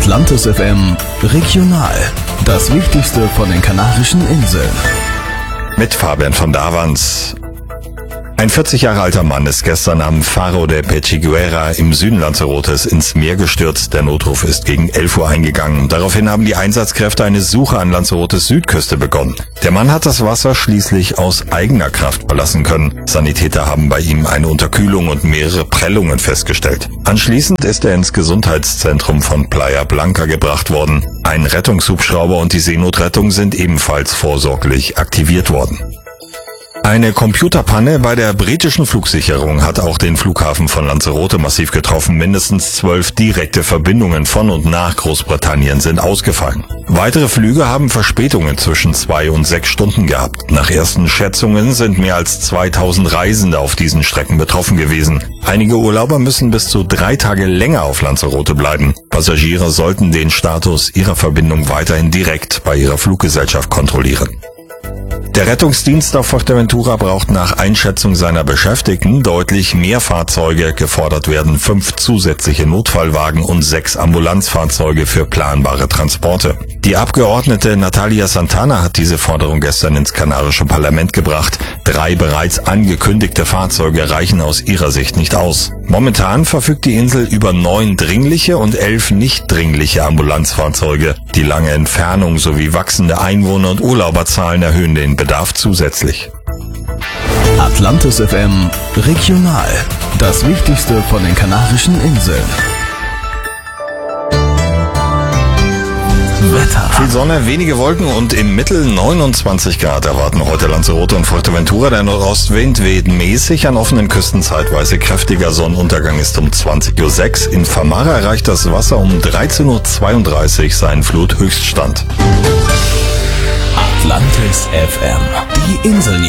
Atlantis FM Regional. Das Wichtigste von den Kanarischen Inseln. Mit Fabian von Davans. Ein 40 Jahre alter Mann ist gestern am Faro de Pechiguera im Süden Lanzarotes ins Meer gestürzt. Der Notruf ist gegen 11 Uhr eingegangen. Daraufhin haben die Einsatzkräfte eine Suche an Lanzarotes Südküste begonnen. Der Mann hat das Wasser schließlich aus eigener Kraft verlassen können. Sanitäter haben bei ihm eine Unterkühlung und mehrere Prellungen festgestellt. Anschließend ist er ins Gesundheitszentrum von Playa Blanca gebracht worden. Ein Rettungshubschrauber und die Seenotrettung sind ebenfalls vorsorglich aktiviert worden. Eine Computerpanne bei der britischen Flugsicherung hat auch den Flughafen von Lanzarote massiv getroffen. Mindestens 12 direkte Verbindungen von und nach Großbritannien sind ausgefallen. Weitere Flüge haben Verspätungen zwischen 2 und 6 Stunden gehabt. Nach ersten Schätzungen sind mehr als 2000 Reisende auf diesen Strecken betroffen gewesen. Einige Urlauber müssen bis zu 3 Tage länger auf Lanzarote bleiben. Passagiere sollten den Status ihrer Verbindung weiterhin direkt bei ihrer Fluggesellschaft kontrollieren. Der Rettungsdienst auf Fuerteventura braucht nach Einschätzung seiner Beschäftigten deutlich mehr Fahrzeuge. Gefordert werden 5 zusätzliche Notfallwagen und 6 Ambulanzfahrzeuge für planbare Transporte. Die Abgeordnete Natalia Santana hat diese Forderung gestern ins kanarische Parlament gebracht. 3 bereits angekündigte Fahrzeuge reichen aus ihrer Sicht nicht aus. Momentan verfügt die Insel über 9 dringliche und 11 nicht dringliche Ambulanzfahrzeuge. Die lange Entfernung sowie wachsende Einwohner- und Urlauberzahlen erhöhen den Bedarf zusätzlich. Atlantis FM Regional. Das Wichtigste von den Kanarischen Inseln. Wetter. Viel Sonne, wenige Wolken und im Mittel 29 Grad erwarten heute Lanzarote und Fuerteventura. Der Nordostwind weht mäßig, an offenen Küsten zeitweise kräftiger. Sonnenuntergang ist um 20.06 Uhr. In Famara erreicht das Wasser um 13.32 Uhr seinen Fluthöchststand. Atlantis FM. Die Insel